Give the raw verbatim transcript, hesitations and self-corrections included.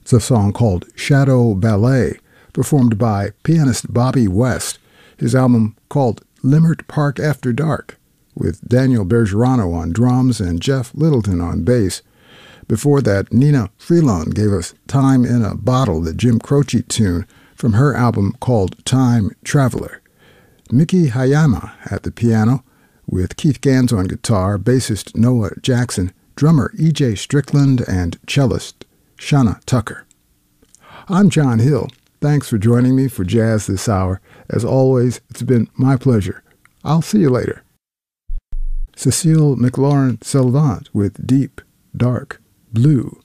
It's a song called Shadow Ballet, performed by pianist Bobby West. His album called Limmert Park After Dark, with Daniel Bergerano on drums and Jeff Littleton on bass. Before that, Nina Freelon gave us Time in a Bottle, the Jim Croce tune from her album called Time Traveler. Miki Hayama at the piano, with Keith Gans on guitar, bassist Noah Jackson, drummer E J Strickland, and cellist Shana Tucker. I'm John Hill. Thanks for joining me for Jazz This Hour. As always, it's been my pleasure. I'll see you later. Cecile McLaurin Salvant with Deep, Dark, Blue.